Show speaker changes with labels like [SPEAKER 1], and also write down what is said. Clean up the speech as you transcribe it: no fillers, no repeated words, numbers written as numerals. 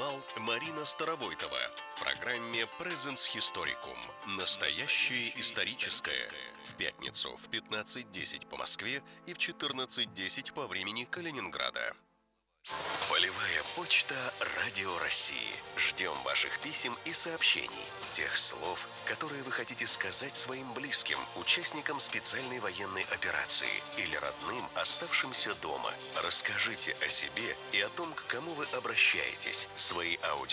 [SPEAKER 1] Журнал Марина Старовойтова в программе Presence Historicum. Настоящее историческое. В пятницу в 15:10 по Москве и в 14:10 по времени Калининграда. Полевая почта Радио России. Ждем ваших писем и сообщений. Тех слов, которые вы хотите сказать своим близким, участникам специальной военной операции или родным, оставшимся дома. Расскажите о себе и о том, к кому вы обращаетесь. Свои аудио